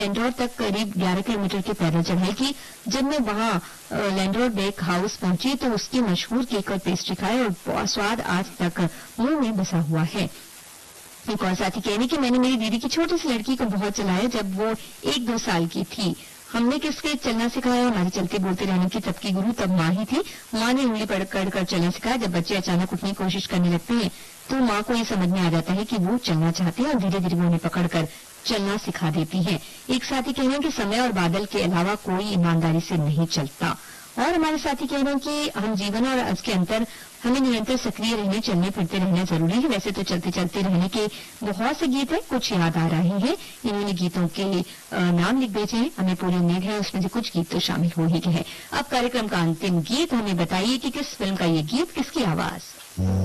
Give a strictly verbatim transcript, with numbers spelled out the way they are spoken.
लैंडोर तक करीब ग्यारह किलोमीटर की पैदल चढ़ाई की। जब मैं वहां लैंडोर बेक हाउस पहुंची तो उसकी मशहूर केक और पेस्ट्री खाए और स्वाद आज तक मुंह में बसा हुआ है। एक और साथी कह रही कि मैंने मेरी दीदी की छोटी सी लड़की को बहुत चलाया जब वो एक दो साल की थी। हमने किसके चलना सिखाया, हमारे चलते बोलते रहने की तब की गुरु तब माँ ही थी। माँ ने उंगली पकड़ कर चलना सिखाया। जब बच्चे अचानक उठने की कोशिश करने लगते हैं तो माँ को ये समझ में आ जाता है कि वो चलना चाहते हैं और धीरे धीरे वो उन्हें पकड़कर चलना सिखा देती है। एक साथी कह रहे हैं कि समय और बादल के अलावा कोई ईमानदारी से नहीं चलता। और हमारे साथी कह रहे हैं कि हम जीवन और आज के अंतर हमें निरंतर सक्रिय रहने, चलने फिरते रहना जरूरी है। वैसे तो चलते चलते रहने के बहुत से गीत हैं, कुछ याद आ रहे हैं। इन्होंने गीतों के नाम लिख भेजे हैं, हमें पूरी उम्मीद है उसमें से कुछ गीत तो शामिल हो ही गए हैं। अब कार्यक्रम का अंतिम गीत, हमें बताइए कि किस फिल्म का ये गीत, किसकी आवाज।